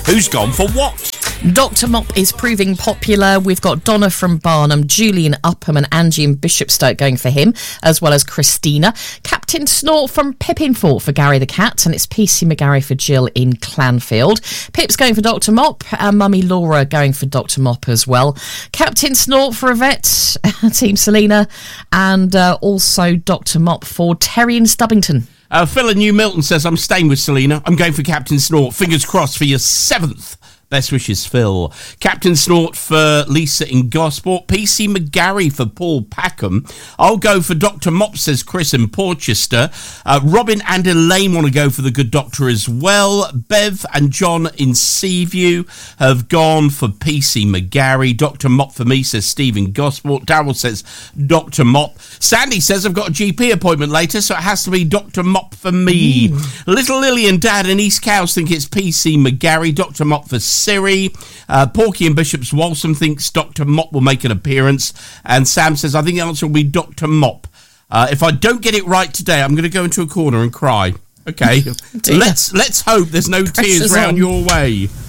Who's gone for what? Dr. Mop is proving popular. We've got Donna from Barnum, Julian Upham and Angie in Bishopstoke going for him, as well as Christina. Captain Snort from Pippinfort for Gary the Cat, and it's PC McGarry for Jill in Clanfield. Pip's going for Dr. Mop, and Mummy Laura going for Dr. Mop as well. Captain Snort for Yvette, Team Selena, and also Dr. Mop for Terry in Stubbington. Phil in New Milton says, I'm staying with Selena. I'm going for Captain Snort. Fingers crossed for your 7th. Best wishes, Phil. Captain Snort for Lisa in Gosport. PC McGarry for Paul Packham. I'll go for Dr. Mop, says Chris in Porchester. Robin and Elaine want to go for the good doctor as well. Bev and John in Seaview have gone for PC McGarry. Dr. Mop for me, says Steve in Gosport. Darryl says Dr. Mop. Sandy says, I've got a GP appointment later, so it has to be Dr. Mop for me. Little Lily and Dad in East Cowes think it's PC McGarry. Dr. Mop for Siri. Porky in Bishop's Waltham thinks Dr. Mop will make an appearance. And Sam says, I think the answer will be Dr. Mop. If I don't get it right today, I'm going to go into a corner and cry. Okay. Let's hope there's no tears round your way.